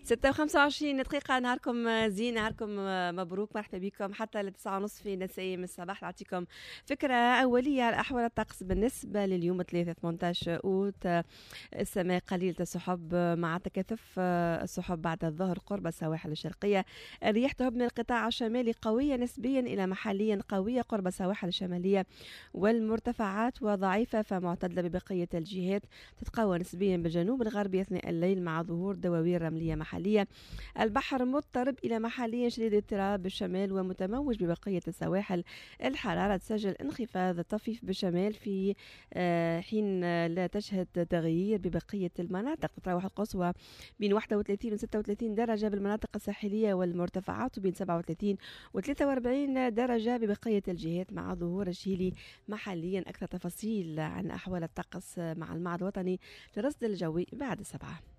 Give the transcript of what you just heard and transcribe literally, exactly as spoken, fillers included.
ستة وخمسة وعشرين دقيقة. نهاركم زين، نهاركم مبروك، مرحبا بكم حتى لتسعة ونصف في نسائم الصباح. نعطيكم فكرة أولية على أحوال الطقس بالنسبة لليوم ثلاثة ثمانية عشر أوت. السماء قليلة السحب مع تكاثف السحب بعد الظهر قرب السواحل الشرقية. الرياح تهب من القطاع الشمالي قوية نسبيا إلى محليا قوية قرب السواحل الشمالية والمرتفعات، وضعيفة فمعتدلة ببقية الجهات. تتقوى نسبيا بالجنوب الغربي أثناء الليل مع ظهور دواوين رملية محلية. البحر مضطرب إلى محليا شديد الاضطراب بالشمال ومتموج ببقية السواحل. الحرارة تسجل انخفاض طفيف بالشمال في حين لا تشهد تغيير ببقية المناطق. تتراوح القصوى بين واحد وثلاثين و ستة وثلاثين درجة بالمناطق الساحلية والمرتفعات، وبين سبعة وثلاثين و ثلاثة وأربعين درجة ببقية الجهات مع ظهور الشيلي محليا. أكثر تفاصيل عن أحوال الطقس مع المعهد الوطني للرصد الجوي بعد سبعة.